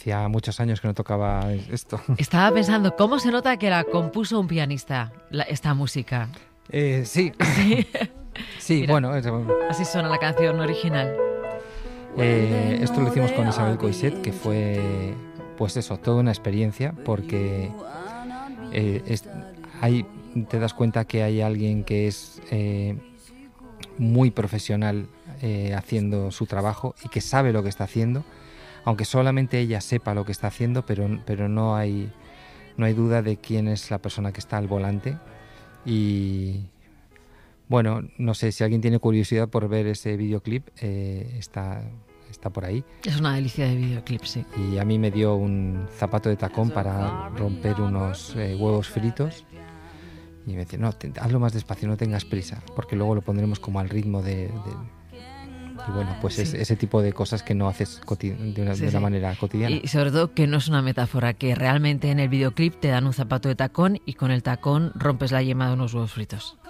hacía muchos años que no tocaba esto. Estaba pensando, ¿cómo se nota que la compuso un pianista, esta música? Sí. Sí. Sí, Mira, bueno. así suena la canción original. Esto lo hicimos con Isabel Coixet, que fue, pues eso, toda una experiencia, porque te das cuenta que hay alguien que es muy profesional haciendo su trabajo y que sabe lo que está haciendo, aunque solamente ella sepa lo que está haciendo, pero no hay duda de quién es la persona que está al volante. Y bueno, no sé, si alguien tiene curiosidad por ver ese videoclip, está por ahí. Es una delicia de videoclip, sí. Y a mí me dio un zapato de tacón para romper unos huevos fritos. Y me dice, no, hazlo más despacio, no tengas prisa, porque luego lo pondremos como al ritmo de... Y bueno, pues es ese tipo de cosas que no haces de una manera cotidiana. Y sobre todo que no es una metáfora, que realmente en el videoclip te dan un zapato de tacón y con el tacón rompes la yema de unos huevos fritos.